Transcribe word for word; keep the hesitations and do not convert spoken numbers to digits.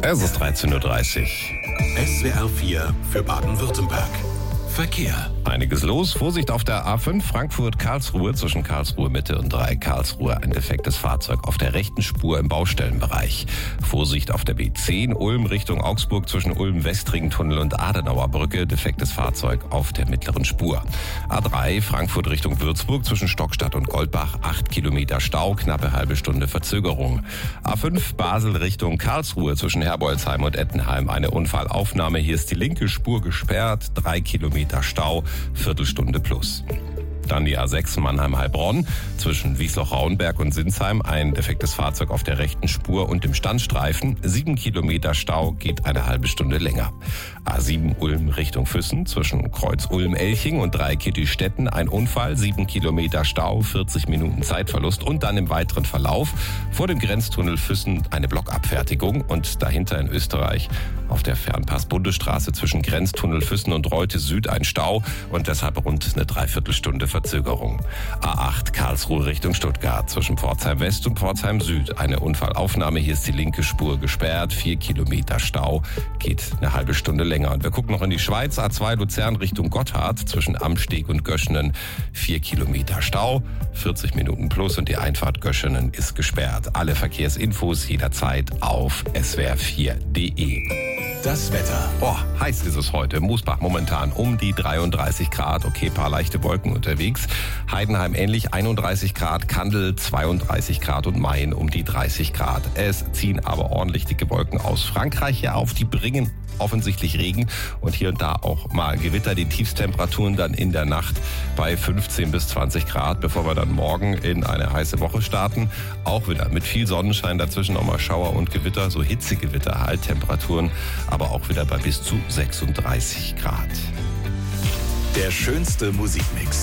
Es ist dreizehn Uhr dreißig. S W R vier für Baden-Württemberg. Verkehr. Einiges los. Vorsicht auf der A fünf Frankfurt-Karlsruhe zwischen Karlsruhe Mitte und Dreieck Karlsruhe. Ein defektes Fahrzeug auf der rechten Spur im Baustellenbereich. Vorsicht auf der B zehn Ulm Richtung Augsburg zwischen Ulm-Westring-Tunnel und Adenauer Brücke. Defektes Fahrzeug auf der mittleren Spur. A drei Frankfurt Richtung Würzburg zwischen Stockstadt und Goldbach. acht Kilometer Stau, knappe halbe Stunde Verzögerung. A fünf Basel Richtung Karlsruhe zwischen Herbolzheim und Ettenheim. Eine Unfallaufnahme. Hier ist die linke Spur gesperrt. drei Kilometer Stau, Viertelstunde plus. Dann die A sechs Mannheim-Heilbronn zwischen Wiesloch-Rauenberg und Sinsheim. Ein defektes Fahrzeug auf der rechten Spur und im Standstreifen. Sieben Kilometer Stau, geht eine halbe Stunde länger. A sieben Ulm Richtung Füssen zwischen Kreuz Ulm-Elching und Dreieckitty-Stetten. Ein Unfall, sieben Kilometer Stau, vierzig Minuten Zeitverlust. Und dann im weiteren Verlauf vor dem Grenztunnel Füssen eine Blockabfertigung. Und dahinter in Österreich auf der Fernpass-Bundesstraße zwischen Grenztunnel Füssen und Reute Süd ein Stau und deshalb rund eine Dreiviertelstunde Verzögerung. A acht Karlsruhe Richtung Stuttgart zwischen Pforzheim West und Pforzheim Süd. Eine Unfallaufnahme. Hier ist die linke Spur gesperrt. Vier Kilometer Stau. Geht eine halbe Stunde länger. Und wir gucken noch in die Schweiz. A zwei Luzern Richtung Gotthard zwischen Amsteg und Göschenen. Vier Kilometer Stau. vierzig Minuten plus und die Einfahrt Göschenen ist gesperrt. Alle Verkehrsinfos jederzeit auf S W R vier punkt de. Das Wetter. Oh, heiß ist es heute. Moosbach momentan um die dreiunddreißig Grad. Okay, paar leichte Wolken unterwegs. Heidenheim ähnlich einunddreißig Grad. Kandel zweiunddreißig Grad und Mayen um die dreißig Grad. Es ziehen aber ordentlich dicke Wolken aus Frankreich hier auf. Die bringen offensichtlich Regen und hier und da auch mal Gewitter. Die Tiefstemperaturen dann in der Nacht bei fünfzehn bis zwanzig Grad, bevor wir dann morgen in eine heiße Woche starten. Auch wieder mit viel Sonnenschein, dazwischen nochmal Schauer und Gewitter, so Hitzegewitter halt, Temperaturen, aber auch wieder bei bis zu sechsunddreißig Grad. Der schönste Musikmix